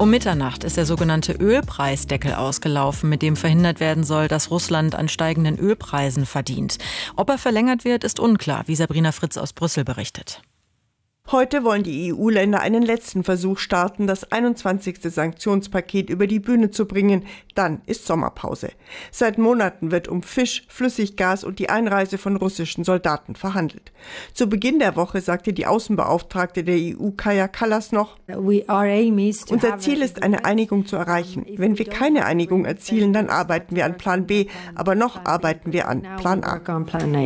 Um Mitternacht ist der sogenannte Ölpreisdeckel ausgelaufen, mit dem verhindert werden soll, dass Russland an steigenden Ölpreisen verdient. Ob er verlängert wird, ist unklar, wie Sabrina Fritz aus Brüssel berichtet. Heute wollen die EU-Länder einen letzten Versuch starten, das 21. Sanktionspaket über die Bühne zu bringen. Dann ist Sommerpause. Seit Monaten wird um Fisch, Flüssiggas und die Einreise von russischen Soldaten verhandelt. Zu Beginn der Woche sagte die Außenbeauftragte der EU, Kaja Kallas, noch: Unser Ziel ist, eine Einigung zu erreichen. Wenn wir keine Einigung erzielen, dann arbeiten wir an Plan B, aber noch arbeiten wir an Plan A.